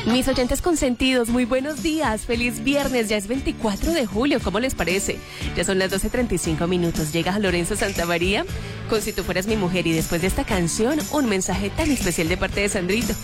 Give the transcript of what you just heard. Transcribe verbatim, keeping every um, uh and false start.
Mis oyentes consentidos, muy buenos días, feliz viernes, ya es veinticuatro de julio, ¿cómo les parece? Ya son las doce treinta y cinco minutos, llega Lorenzo Santamaría con Si tú fueras mi mujer y después de esta canción, un mensaje tan especial de parte de Sandrito.